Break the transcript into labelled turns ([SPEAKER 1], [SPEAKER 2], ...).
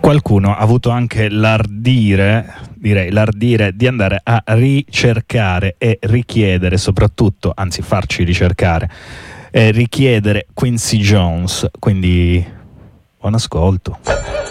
[SPEAKER 1] Qualcuno ha avuto anche l'ardire di andare a ricercare e richiedere, soprattutto, anzi farci ricercare e richiedere Quincy Jones, quindi buon ascolto.